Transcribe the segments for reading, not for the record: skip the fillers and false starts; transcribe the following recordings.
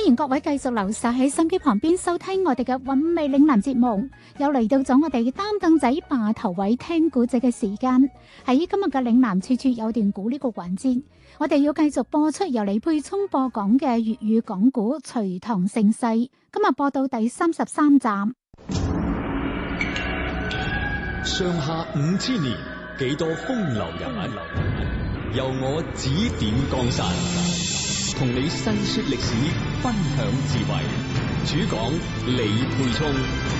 迎各位繼續留守喺心機旁邊收聽我哋嘅韻味嶺南節目，又嚟到咗我哋擔凳仔霸頭位聽古仔嘅時間。喺今日嘅嶺南處處有段古呢個環節，我哋要繼續播出由李佩聰播講嘅粵語講古《隋唐盛世》，今日播到第33集。 上下5000年，幾多風流人物，由我指點江山，同你細說歷史，分享智慧。主講李佩聰。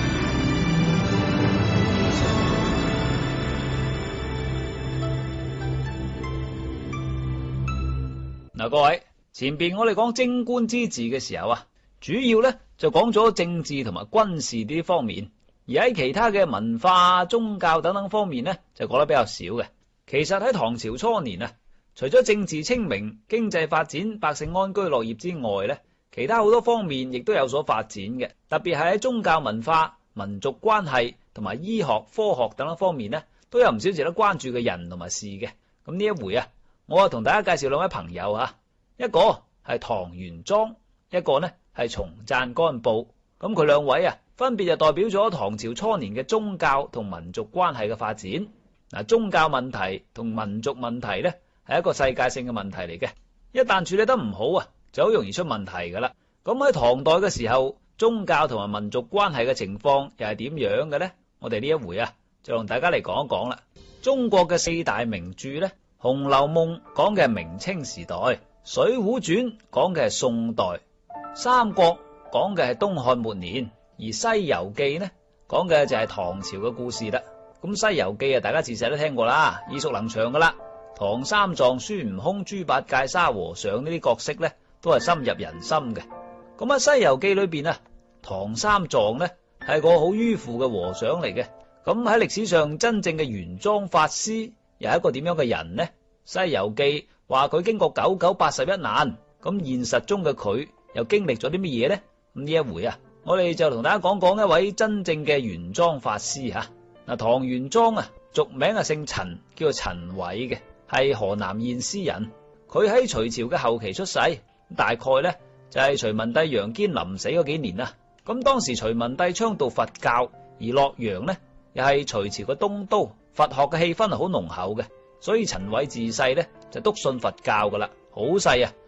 嗱，各位，前邊我哋講貞觀之治嘅時候啊，主要咧就講咗政治同埋軍事呢啲方面。而喺其他嘅文化、宗教等等方面呢，就講得比較少嘅。其實喺唐朝初年啊，除咗政治清明、經濟發展、百姓安居樂業之外呢，其他好多方面亦都有所發展嘅。特別係喺宗教文化、民族關係同埋醫學、科學等等方面呢，都有唔少值得關注嘅人同埋事嘅。咁呢一回啊，我同大家介紹兩位朋友啊，一個係唐玄奘，一個呢係松贊干布。咁佢兩位啊，分別就代表咗唐朝初年嘅宗教同民族關係嘅發展。嗱，宗教問題同民族問題呢，係一個世界性嘅問題嚟嘅。一旦處理得唔好啊，就好容易出問題噶啦。咁喺唐代嘅時候，宗教同埋民族關係嘅情況又係點樣嘅呢？我哋呢一回啊，就同大家嚟講一講啦。中國嘅四大名著呢，《紅樓夢》講嘅係明清時代，《水滸傳》講嘅係宋代，《三國》講嘅係東漢末年，而《西遊記》呢講嘅就係唐朝嘅故事啦。咁《西遊記》啊，大家自細都聽過啦，耳熟能詳噶啦。唐三藏、孫悟空、豬八戒、沙和尚呢啲角色呢，都係深入人心嘅。咁喺《西遊記》裏邊啊，唐三藏呢係個好迂腐嘅和尚嚟嘅。咁喺歷史上真正嘅玄奘法師又係一個點樣嘅人呢？《西遊記》話佢經過9981難，咁現實中嘅佢又經歷咗啲乜嘢呢？咁呢一回啊，我哋就同大家講講一位真正嘅玄奘法師吓。嗱，唐玄奘啊，俗名啊姓陳，叫做陳偉嘅，係河南偃師人。佢喺隋朝嘅後期出世，大概呢就係隋文帝楊堅臨死嗰幾年啦。咁當時隋文帝倡導佛教，而洛陽呢又係隋朝嘅東都，佛學嘅氣氛係好濃厚嘅，所以陳偉自細呢就篤信佛教噶啦，好細啊